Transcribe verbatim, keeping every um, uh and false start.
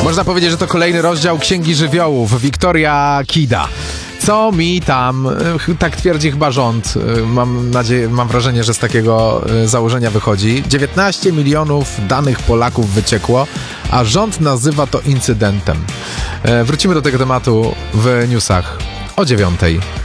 Można powiedzieć, że to kolejny rozdział Księgi Żywiołów. Wiktoria Kida. Co mi tam, tak twierdzi chyba rząd, mam nadzieję, mam wrażenie, że z takiego założenia wychodzi. dziewiętnaście milionów danych Polaków wyciekło, a rząd nazywa to incydentem. Wrócimy do tego tematu w newsach o dziewiątej.